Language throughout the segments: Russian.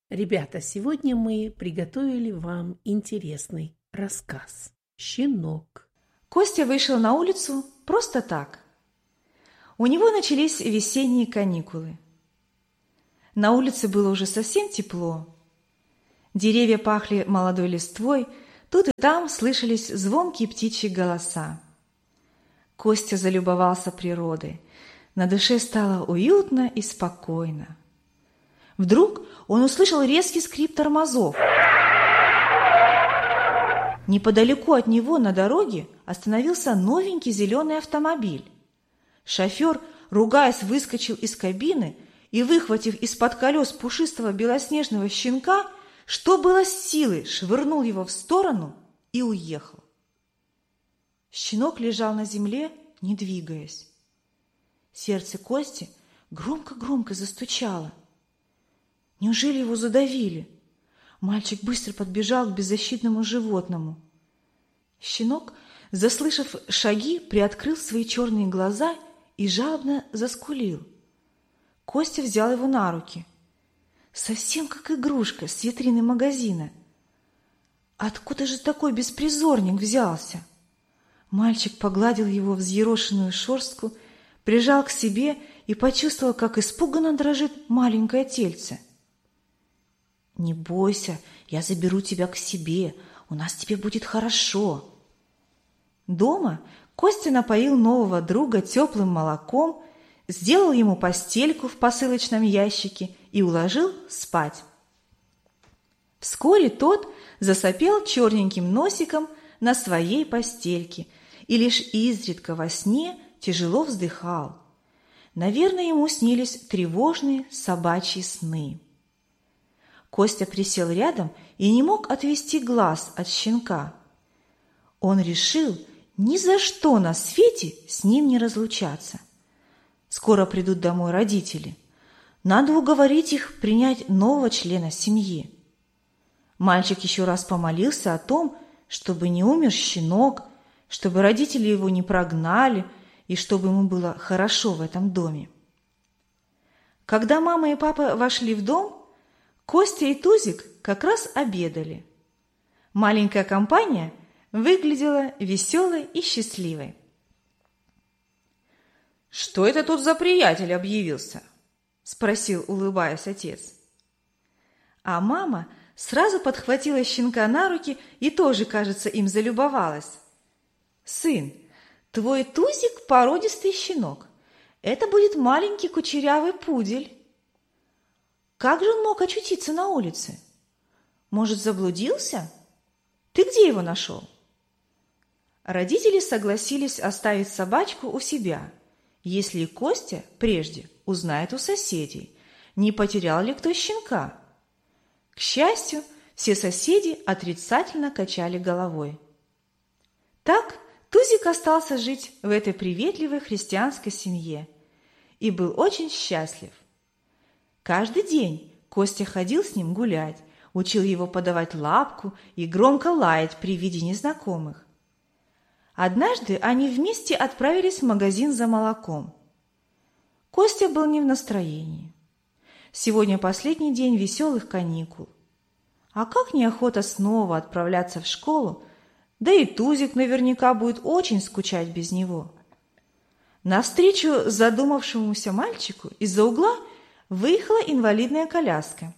Ребята, сегодня мы приготовили вам интересный рассказ «Щенок». Костя вышел на улицу просто так. У него начались весенние каникулы. На улице было уже совсем тепло. Деревья пахли молодой листвой, тут и там слышались звонкие птичьи голоса. Костя залюбовался природой. На душе стало уютно и спокойно. Вдруг он услышал резкий скрип тормозов. Неподалеку от него на дороге остановился новенький зеленый автомобиль. Шофер, ругаясь, выскочил из кабины и, выхватив из-под колес пушистого белоснежного щенка, что было с силы, швырнул его в сторону и уехал. Щенок лежал на земле, не двигаясь. Сердце Кости громко-громко застучало. Неужели его задавили? Мальчик быстро подбежал к беззащитному животному. Щенок, заслышав шаги, приоткрыл свои черные глаза и жалобно заскулил. Костя взял его на руки. Совсем как игрушка с витрины магазина. Откуда же такой беспризорник взялся? Мальчик погладил его взъерошенную шерстку, прижал к себе и почувствовал, как испуганно дрожит маленькое тельце. «Не бойся, я заберу тебя к себе, у нас тебе будет хорошо». Дома Костя напоил нового друга теплым молоком, сделал ему постельку в посылочном ящике и уложил спать. Вскоре тот засопел черненьким носиком на своей постельке и лишь изредка во сне тяжело вздыхал. Наверное, ему снились тревожные собачьи сны. Костя присел рядом и не мог отвести глаз от щенка. Он решил ни за что на свете с ним не разлучаться. Скоро придут домой родители. Надо уговорить их принять нового члена семьи. Мальчик еще раз помолился о том, чтобы не умер щенок, чтобы родители его не прогнали и чтобы ему было хорошо в этом доме. Когда мама и папа вошли в дом, Костя и Тузик как раз обедали. Маленькая компания выглядела веселой и счастливой. «Что это тут за приятель объявился?» – спросил, улыбаясь, отец. А мама сразу подхватила щенка на руки и тоже, кажется, им залюбовалась. «Сын, твой Тузик – породистый щенок. Это будет маленький кучерявый пудель. Как же он мог очутиться на улице? Может, заблудился? Ты где его нашел?» Родители согласились оставить собачку у себя, если и Костя прежде узнает у соседей, не потерял ли кто щенка. К счастью, все соседи отрицательно качали головой. Так Тузик остался жить в этой приветливой христианской семье и был очень счастлив. Каждый день Костя ходил с ним гулять, учил его подавать лапку и громко лаять при виде незнакомых. Однажды они вместе отправились в магазин за молоком. Костя был не в настроении. Сегодня последний день веселых каникул. А как неохота снова отправляться в школу, да и Тузик наверняка будет очень скучать без него. Навстречу задумавшемуся мальчику из-за угла выехала инвалидная коляска.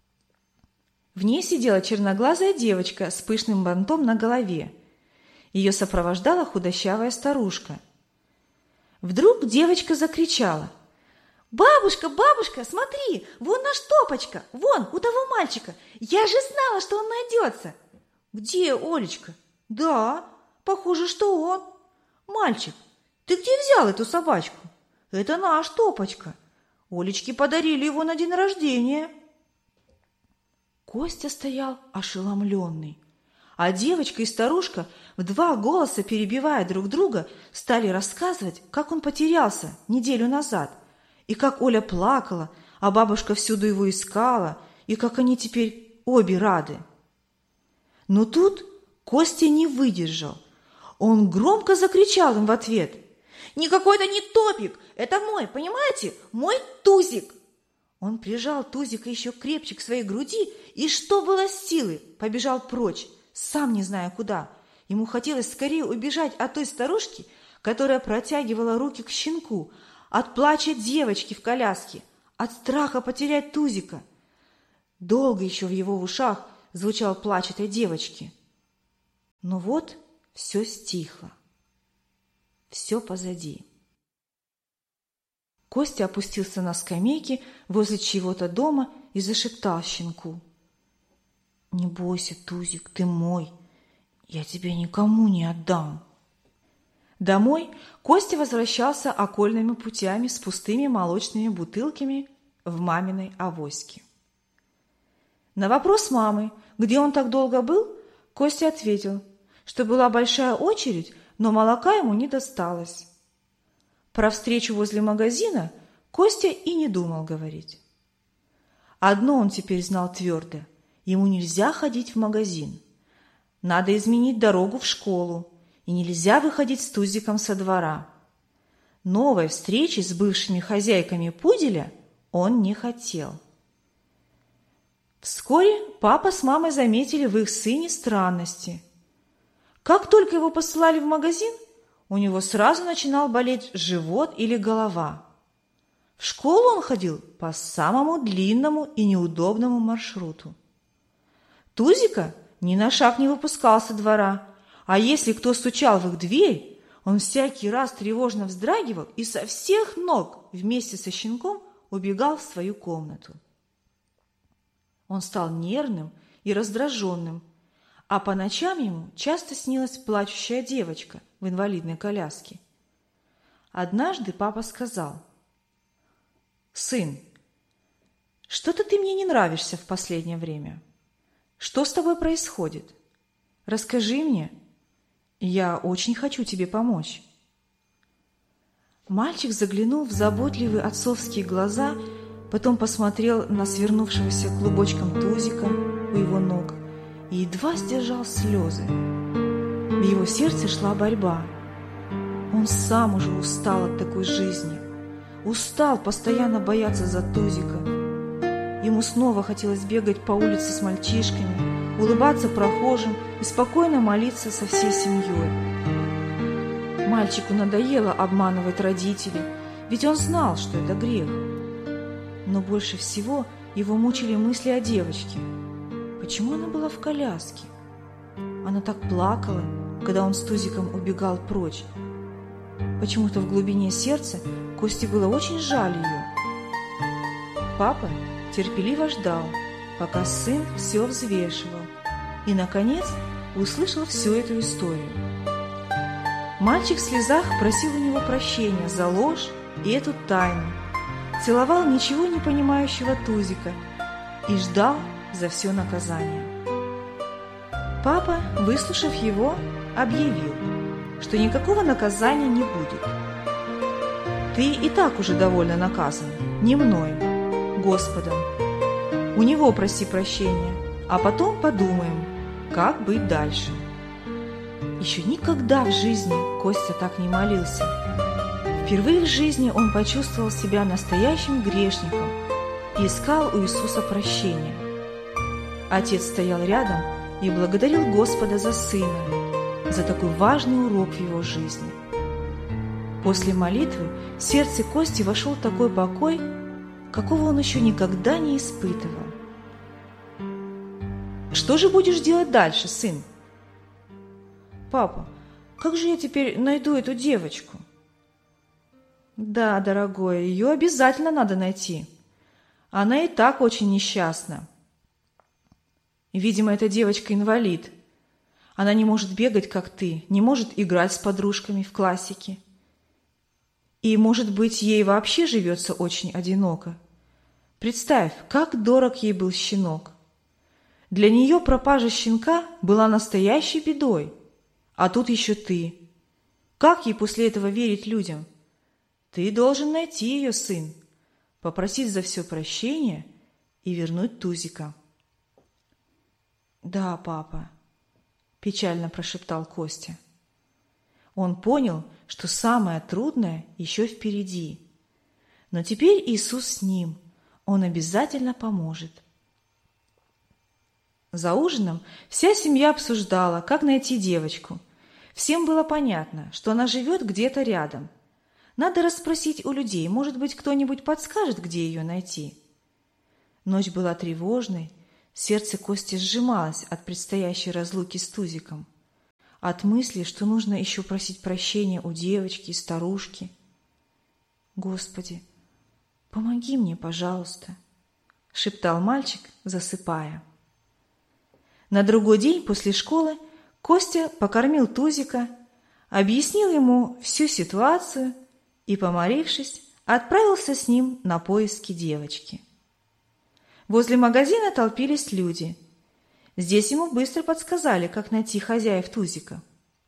В ней сидела черноглазая девочка с пышным бантом на голове. Ее сопровождала худощавая старушка. Вдруг девочка закричала: «Бабушка, бабушка, смотри, вон наш Топочка, вон, у того мальчика. Я же знала, что он найдется». «Где, Олечка?» «Да, похоже, что он». «Мальчик, ты где взял эту собачку?» «Это наш Топочка. Олечке подарили его на день рождения». Костя стоял ошеломленный, а девочка и старушка, в два голоса перебивая друг друга, стали рассказывать, как он потерялся неделю назад, и как Оля плакала, а бабушка всюду его искала, и как они теперь обе рады. Но тут Костя не выдержал. Он громко закричал им в ответ: «Никакой это не Топик, это мой, понимаете, мой Тузик!» Он прижал Тузика еще крепче к своей груди и, что было силы, побежал прочь, сам не зная куда. Ему хотелось скорее убежать от той старушки, которая протягивала руки к щенку, от плача девочки в коляске, от страха потерять Тузика. Долго еще в его ушах звучал плач этой девочки. Но вот все стихло. Все позади. Костя опустился на скамейке возле чьего-то дома и зашептал щенку: «Не бойся, Тузик, ты мой, я тебя никому не отдам». Домой Костя возвращался окольными путями с пустыми молочными бутылками в маминой авоське. На вопрос мамы, где он так долго был, Костя ответил, что была большая очередь, но молока ему не досталось. Про встречу возле магазина Костя и не думал говорить. Одно он теперь знал твердо: ему нельзя ходить в магазин. Надо изменить дорогу в школу, и нельзя выходить с Тузиком со двора. Новой встречи с бывшими хозяйками пуделя он не хотел. Вскоре папа с мамой заметили в их сыне странности. Как только его посылали в магазин, у него сразу начинал болеть живот или голова. В школу он ходил по самому длинному и неудобному маршруту. Тузика ни на шаг не выпускал со двора, а если кто стучал в их дверь, он всякий раз тревожно вздрагивал и со всех ног вместе со щенком убегал в свою комнату. Он стал нервным и раздраженным, а по ночам ему часто снилась плачущая девочка в инвалидной коляске. Однажды папа сказал: «Сын, что-то ты мне не нравишься в последнее время. Что с тобой происходит? Расскажи мне. Я очень хочу тебе помочь». Мальчик заглянул в заботливые отцовские глаза, потом посмотрел на свернувшегося клубочком Тузика у его ног и едва сдержал слезы. В его сердце шла борьба. Он сам уже устал от такой жизни, устал постоянно бояться за Тузика. Ему снова хотелось бегать по улице с мальчишками, улыбаться прохожим и спокойно молиться со всей семьей. Мальчику надоело обманывать родителей, ведь он знал, что это грех. Но больше всего его мучили мысли о девочке. Почему она была в коляске? Она так плакала, когда он с Тузиком убегал прочь. Почему-то в глубине сердца Косте было очень жаль ее. Папа терпеливо ждал, пока сын все взвешивал, и, наконец, услышал всю эту историю. Мальчик в слезах просил у него прощения за ложь и эту тайну, целовал ничего не понимающего Тузика и ждал за все наказание. Папа, выслушав его, объявил, что никакого наказания не будет. «Ты и так уже довольно наказан, не мной, Господом. У него проси прощения, а потом подумаем, как быть дальше». Еще никогда в жизни Костя так не молился. Впервые в жизни он почувствовал себя настоящим грешником и искал у Иисуса прощения. Отец стоял рядом и благодарил Господа за сына, за такой важный урок в его жизни. После молитвы в сердце Кости вошел такой покой, какого он еще никогда не испытывал. «Что же будешь делать дальше, сын?» «Папа, как же я теперь найду эту девочку?» «Да, дорогой, ее обязательно надо найти. Она и так очень несчастна. Видимо, эта девочка инвалид. Она не может бегать, как ты, не может играть с подружками в классике. И, может быть, ей вообще живется очень одиноко. Представь, как дорог ей был щенок. Для нее пропажа щенка была настоящей бедой. А тут еще ты. Как ей после этого верить людям? Ты должен найти ее, сын, попросить за все прощения и вернуть Тузика». «Да, папа», – печально прошептал Костя. Он понял, что самое трудное еще впереди. Но теперь Иисус с ним. Он обязательно поможет. За ужином вся семья обсуждала, как найти девочку. Всем было понятно, что она живет где-то рядом. Надо расспросить у людей, может быть, кто-нибудь подскажет, где ее найти. Ночь была тревожной, сердце Кости сжималось от предстоящей разлуки с Тузиком, от мысли, что нужно еще просить прощения у девочки и старушки. «Господи, помоги мне, пожалуйста», — шептал мальчик, засыпая. На другой день после школы Костя покормил Тузика, объяснил ему всю ситуацию и, помолившись, отправился с ним на поиски девочки. Возле магазина толпились люди. Здесь ему быстро подсказали, как найти хозяев Тузика.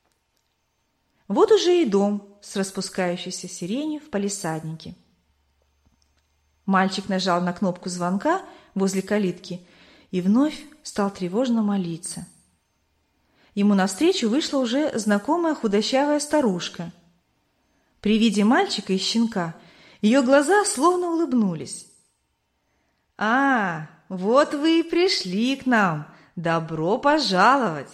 Вот уже и дом с распускающейся сиренью в палисаднике. Мальчик нажал на кнопку звонка возле калитки и вновь стал тревожно молиться. Ему навстречу вышла уже знакомая худощавая старушка. При виде мальчика и щенка ее глаза словно улыбнулись. «А, вот вы и пришли к нам! Добро пожаловать!»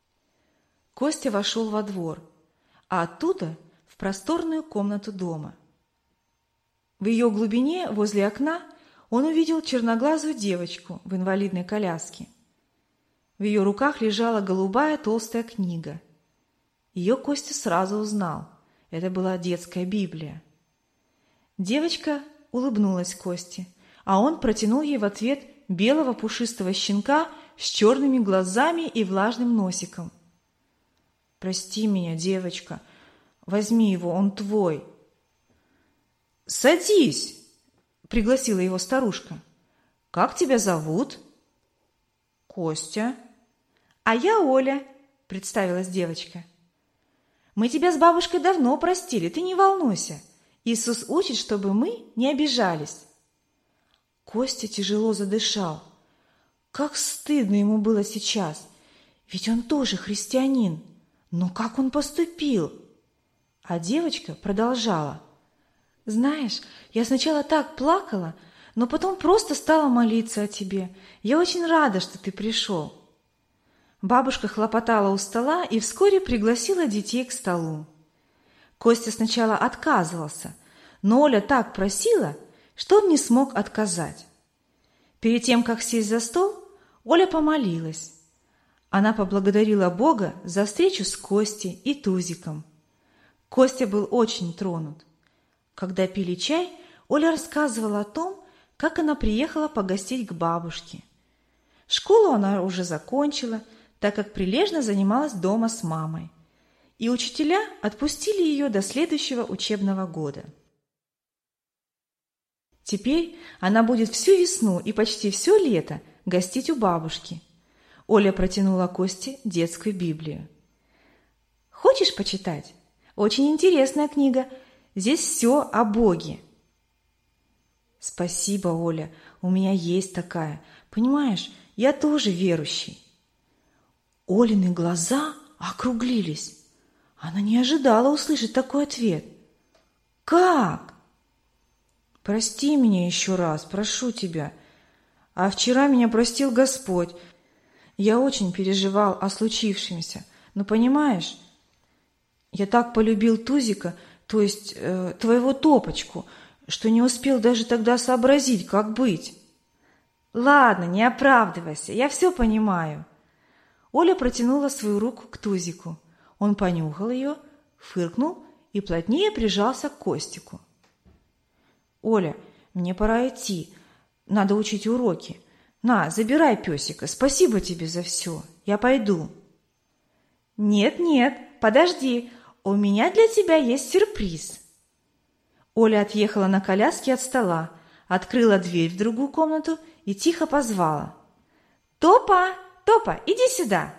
Костя вошел во двор, а оттуда в просторную комнату дома. В ее глубине, возле окна, он увидел черноглазую девочку в инвалидной коляске. В ее руках лежала голубая толстая книга. Ее Костя сразу узнал. Это была детская Библия. Девочка улыбнулась Косте, а он протянул ей в ответ белого пушистого щенка с черными глазами и влажным носиком. «Прости меня, девочка, возьми его, он твой». «Садись!» — пригласила его старушка. «Как тебя зовут?» «Костя». «А я Оля», — представилась девочка. «Мы тебя с бабушкой давно простили, ты не волнуйся. Иисус учит, чтобы мы не обижались». Костя тяжело задышал. Как стыдно ему было сейчас, ведь он тоже христианин. Но как он поступил? А девочка продолжала. «Знаешь, я сначала так плакала, но потом просто стала молиться о тебе. Я очень рада, что ты пришел». Бабушка хлопотала у стола и вскоре пригласила детей к столу. Костя сначала отказывался, но Оля так просила, что он не смог отказать. Перед тем, как сесть за стол, Оля помолилась. Она поблагодарила Бога за встречу с Костей и Тузиком. Костя был очень тронут. Когда пили чай, Оля рассказывала о том, как она приехала погостить к бабушке. Школу она уже закончила, так как прилежно занималась дома с мамой. И учителя отпустили ее до следующего учебного года. Теперь она будет всю весну и почти все лето гостить у бабушки. Оля протянула Косте детскую Библию. «Хочешь почитать? Очень интересная книга. Здесь все о Боге». «Спасибо, Оля, у меня есть такая. Понимаешь, я тоже верующий». Олины глаза округлились. Она не ожидала услышать такой ответ. «Как?» «Прости меня еще раз, прошу тебя. А вчера меня простил Господь. Я очень переживал о случившемся. Но понимаешь, я так полюбил Тузика, то есть твоего Топочку, что не успел даже тогда сообразить, как быть». «Ладно, не оправдывайся, я все понимаю». Оля протянула свою руку к Тузику. Он понюхал ее, фыркнул и плотнее прижался к Костику. «Оля, мне пора идти. Надо учить уроки. На, забирай песика. Спасибо тебе за все. Я пойду». «Нет, подожди. У меня для тебя есть сюрприз». Оля отъехала на коляске от стола, открыла дверь в другую комнату и тихо позвала. «Топа, иди сюда!»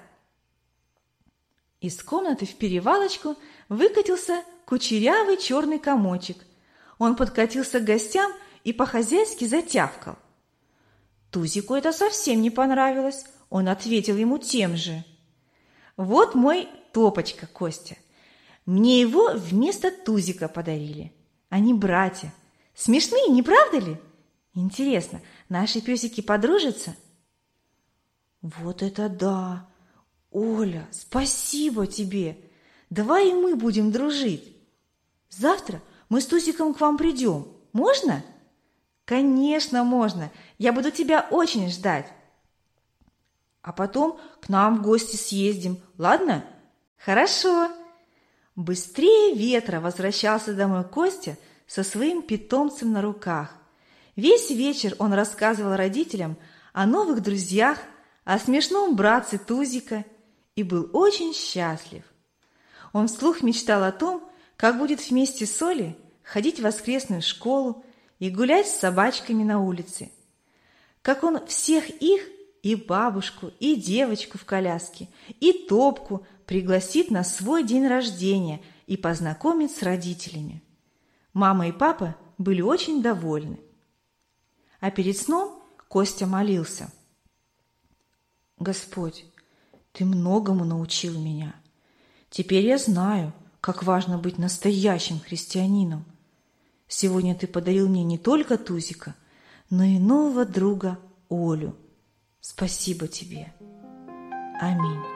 Из комнаты в перевалочку выкатился кучерявый черный комочек. Он подкатился к гостям и по-хозяйски затявкал. Тузику это совсем не понравилось. Он ответил ему тем же. «Вот мой Топочка, Костя. Мне его вместо Тузика подарили. Они братья. Смешные, не правда ли? Интересно, наши песики подружатся? Вот это да! Оля, спасибо тебе! Давай и мы будем дружить. Завтра мы с Тусиком к вам придем. Можно? Конечно, можно. Я буду тебя очень ждать. А потом к нам в гости съездим, ладно? Хорошо. Быстрее ветра возвращался домой Костя со своим питомцем на руках. Весь вечер он рассказывал родителям о новых друзьях, о смешном братце Тузика и был очень счастлив. Он вслух мечтал о том, как будет вместе с Олей ходить в воскресную школу и гулять с собачками на улице. Как он всех их, и бабушку, и девочку в коляске, и Топку пригласит на свой день рождения и познакомит с родителями. Мама и папа были очень довольны. А перед сном Костя молился. «Господь, Ты многому научил меня. Теперь я знаю, как важно быть настоящим христианином. Сегодня Ты подарил мне не только Тузика, но и нового друга Олю. Спасибо Тебе. Аминь».